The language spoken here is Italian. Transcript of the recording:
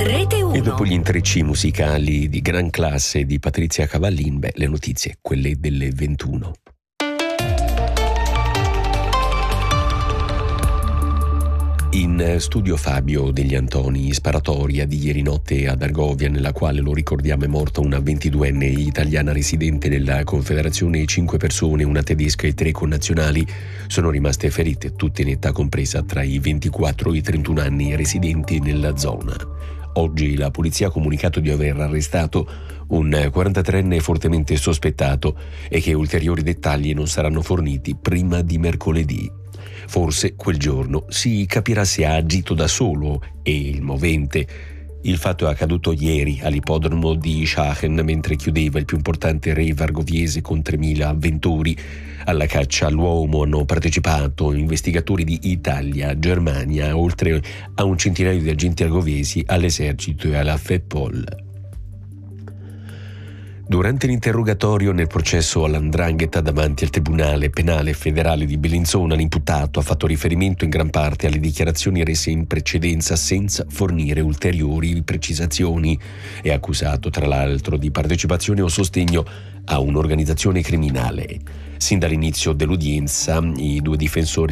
Rete 1. E dopo gli intrecci musicali di gran classe di Patrizia Cavallin, le notizie, quelle delle 21. In studio Fabio degli Antoni, sparatoria di ieri notte ad Argovia, nella quale, lo ricordiamo, è morta una 22enne italiana residente nella Confederazione. 5 persone, una tedesca e 3 connazionali, sono rimaste ferite, tutte in età compresa tra i 24 e i 31 anni, residenti nella zona. Oggi la polizia ha comunicato di aver arrestato un 43enne fortemente sospettato e che ulteriori dettagli non saranno forniti prima di mercoledì. Forse quel giorno si capirà se ha agito da solo e il movente. Il fatto è accaduto ieri all'ippodromo di Schachen, mentre chiudeva il più importante rave argoviese con 3.000 avventori. Alla caccia all'uomo hanno partecipato investigatori di Italia, Germania, oltre a un centinaio di agenti argovesi, all'esercito e alla FEPOL. Durante l'interrogatorio nel processo all''ndrangheta davanti al Tribunale Penale Federale di Bellinzona, l'imputato ha fatto riferimento in gran parte alle dichiarazioni rese in precedenza senza fornire ulteriori precisazioni. È accusato, tra l'altro, di partecipazione o sostegno a un'organizzazione criminale. Sin dall'inizio dell'udienza, i due difensori